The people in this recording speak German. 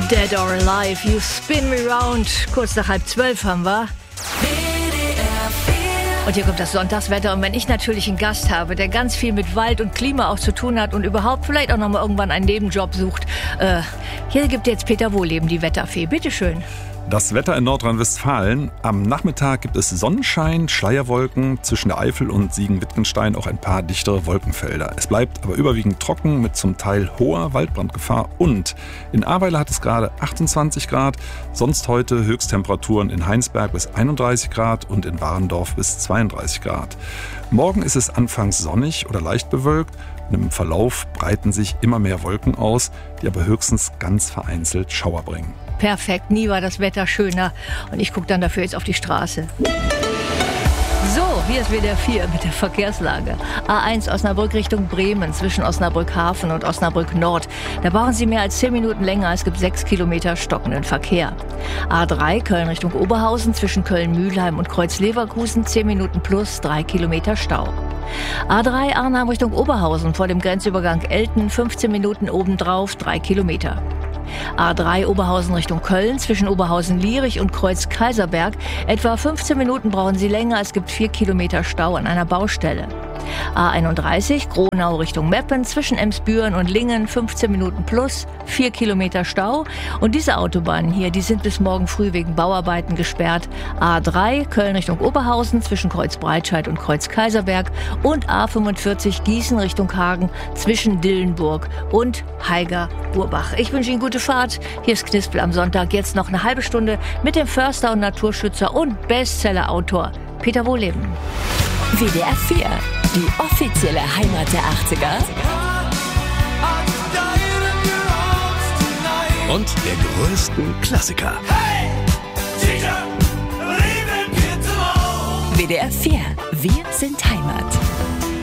Dead or Alive, You Spin Me Round. Kurz nach 11:30 haben wir. Und hier kommt das Sonntagswetter. Und wenn ich natürlich einen Gast habe, der ganz viel mit Wald und Klima auch zu tun hat und überhaupt vielleicht auch noch mal irgendwann einen Nebenjob sucht, hier gibt jetzt Peter Wohleben, die Wetterfee. Bitteschön. Das Wetter in Nordrhein-Westfalen. Am Nachmittag gibt es Sonnenschein, Schleierwolken, zwischen der Eifel und Siegen-Wittgenstein auch ein paar dichtere Wolkenfelder. Es bleibt aber überwiegend trocken mit zum Teil hoher Waldbrandgefahr und in Ahrweiler hat es gerade 28 Grad, sonst heute Höchsttemperaturen in Heinsberg bis 31 Grad und in Warendorf bis 32 Grad. Morgen ist es anfangs sonnig oder leicht bewölkt und im Verlauf breiten sich immer mehr Wolken aus, die aber höchstens ganz vereinzelt Schauer bringen. Perfekt, nie war das Wetter schöner. Und ich gucke dann dafür jetzt auf die Straße. So, hier ist WDR 4 mit der Verkehrslage. A1 Osnabrück Richtung Bremen, zwischen Osnabrück Hafen und Osnabrück Nord. Da brauchen Sie mehr als 10 Minuten länger. Es gibt 6 Kilometer stockenden Verkehr. A3 Köln Richtung Oberhausen, zwischen Köln-Mühlheim und Kreuz-Leverkusen, 10 Minuten plus 3 Kilometer Stau. A3 Arnhem Richtung Oberhausen, vor dem Grenzübergang Elten, 15 Minuten obendrauf, 3 Kilometer. A3 Oberhausen Richtung Köln, zwischen Oberhausen-Lierich und Kreuz-Kaiserberg. Etwa 15 Minuten brauchen Sie länger. Es gibt 4 Kilometer Stau an einer Baustelle. A31 Gronau Richtung Meppen, zwischen Emsbüren und Lingen, 15 Minuten plus, 4 Kilometer Stau. Und diese Autobahnen hier, die sind bis morgen früh wegen Bauarbeiten gesperrt. A3 Köln Richtung Oberhausen, zwischen Kreuz-Breitscheid und Kreuz-Kaiserberg. Und A45 Gießen Richtung Hagen, zwischen Dillenburg und Haiger-Burbach. Ich wünsche Ihnen gute Fahrt. Hier ist Knispel am Sonntag. Jetzt noch eine halbe Stunde mit dem Förster und Naturschützer und Bestseller-Autor Peter Wohleben. WDR 4, die offizielle Heimat der 80er. Und der größten Klassiker. WDR 4, wir sind Heimat.